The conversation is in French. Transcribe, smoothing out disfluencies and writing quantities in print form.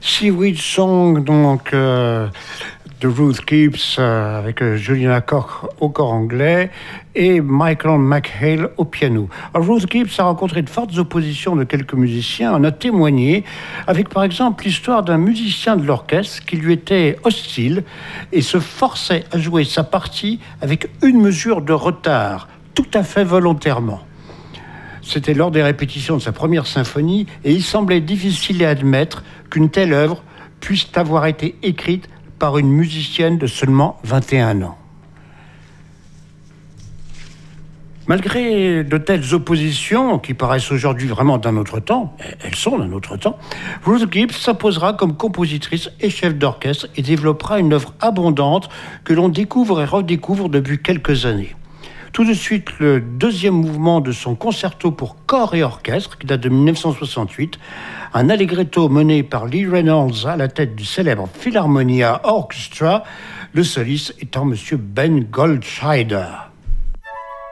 Seaweed Song, donc de Ruth Gibbs avec Juliana Koch au corps anglais et Michael McHale au piano. Alors, Ruth Gibbs a rencontré de fortes oppositions de quelques musiciens, en a témoigné avec par exemple l'histoire d'un musicien de l'orchestre qui lui était hostile et se forçait à jouer sa partie avec une mesure de retard, tout à fait volontairement. C'était lors des répétitions de sa première symphonie et il semblait difficile à admettre qu'une telle œuvre puisse avoir été écrite par une musicienne de seulement 21 ans. Malgré de telles oppositions, qui paraissent aujourd'hui vraiment d'un autre temps, elles sont d'un autre temps, Ruth Gibbs s'imposera comme compositrice et chef d'orchestre et développera une œuvre abondante que l'on découvre et redécouvre depuis quelques années. Tout de suite, le deuxième mouvement de son concerto pour corps et orchestre, qui date de 1968, un allegretto mené par Lee Reynolds à la tête du célèbre Philharmonia Orchestra, le soliste étant M. Ben Goldscheider.